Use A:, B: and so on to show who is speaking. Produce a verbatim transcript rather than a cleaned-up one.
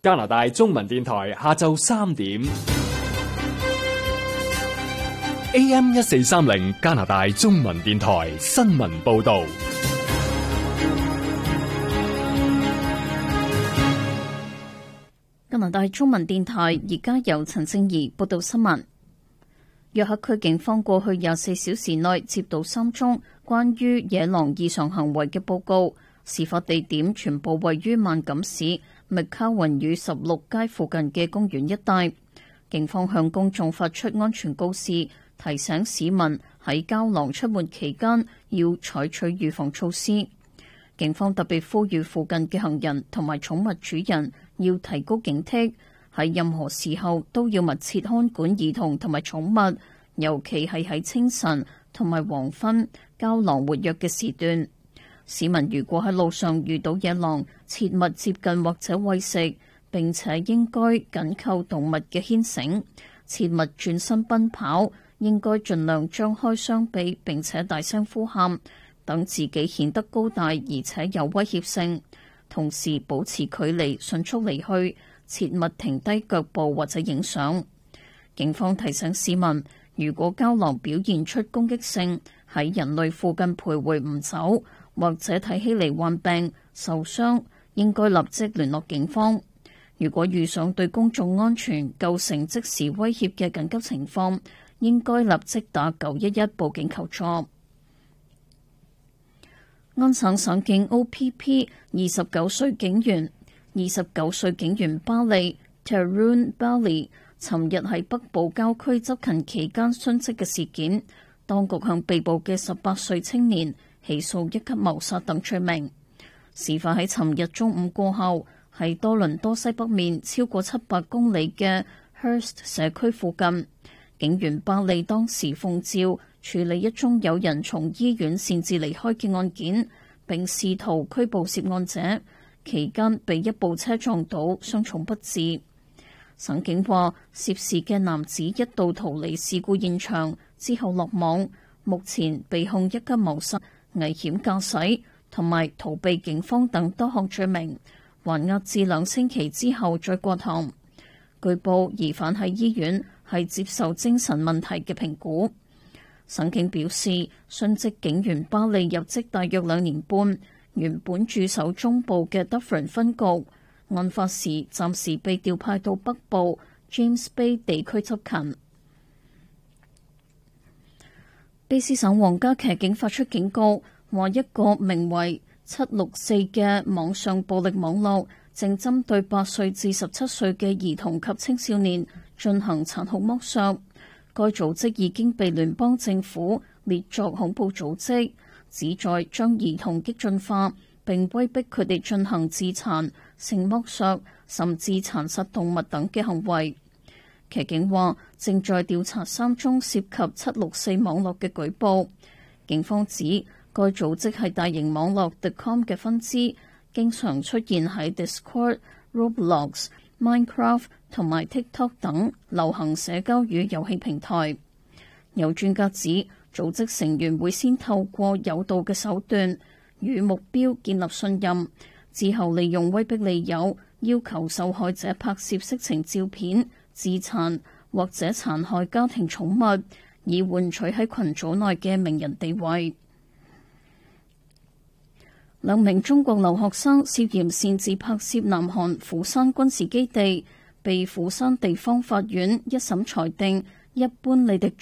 A: 加拿大中文電台下晝三點 A M 一四三零加拿大中文電台新聞報道。
B: 加拿大中文電台而家由陳正儀報道新聞。約克區警方過去廿四小時內接到三宗關於野狼異常行為嘅報告，事發地點全部位於萬錦市麥卡雲與十六街附近嘅公園一帶。警方向公眾發出安全告示，提醒市民喺郊狼出沒期間要採取預防措施。警方特別呼籲附近嘅行人同埋寵物主人要提高警惕，喺任何時候都要密切看管兒童同埋寵物，尤其係喺清晨同埋黃昏郊狼活躍嘅時段。市民如果喺路上遇到野狼，切勿接近或者餵食，並且應該緊扣動物嘅牽繩，切勿轉身奔跑，應該盡量張開雙臂並且大聲呼喊，等自己顯得高大而且有威脅性，同時保持距離，迅速離去，切勿停低腳步或者影相。警方提醒市民，如果郊狼表現出攻擊性，喺人類附近徘徊唔走，或者睇起嚟患病、受傷，應該立即聯絡警方。如果遇上對公眾安全構成即時威脅嘅緊急情況，應該立即打九一一報警求助。安省省警 O P P 二十九歲警員，二十九歲警員巴利 Tarun Bali 尋日喺北部郊區執勤期間殉職嘅事件，當局向被捕嘅十八歲青年起訴一級謀殺等罪名。事發喺尋日中午過後，喺多倫多西北面超過七百公里嘅 Hearst 社區附近，警員巴利當時奉召處理一宗有人從醫院擅自離開嘅案件，並試圖拘捕涉案者，期間被一部車撞倒，傷重不治。省警話，涉事嘅男子一度逃離事故現場之後落網，目前被控一級謀殺、危險駕駛同埋逃避警方等多項罪名，還押至兩星期之後再過堂。據報，疑犯喺醫院係接受精神問題嘅評估。省警表示，殉職警員巴利入職大約兩年半，原本駐守中部嘅 Dufferin 分局，案發時暫時被調派到北部 James Bay 地區執勤。卑詩省皇家騎警發出警告，話一個名為七六四嘅網上暴力網絡正針對八歲至十七歲嘅兒童及青少年進行殘酷剝削。該組織已經被聯邦政府列作恐怖組織，旨在將兒童激進化，並威逼佢哋進行自殘、性剝削，甚至殘殺動物等嘅行為。騎警話正在調查三宗涉及七六四網絡嘅舉報。警方指該組織係大型網絡 The Com 嘅分支，經常出現喺 Discord、Roblox、Minecraft 同埋 TikTok 等流行社交與遊戲平台。有專家指，組織成員會先透過誘導嘅手段與目標建立信任，之後利用威逼利誘，要求受害者拍攝色情照片、自殘或者殘害家庭寵物，以換取喺群組內嘅名人地位。兩名中國留學生涉嫌擅自拍攝南韓釜山軍事基地，被釜山地方法院一審裁定一般利敵